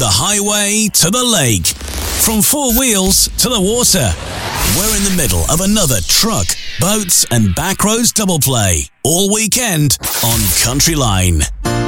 highway to the lake, from four wheels to the water. We're in the middle of another truck, boats and backroads double play all weekend on Country Line.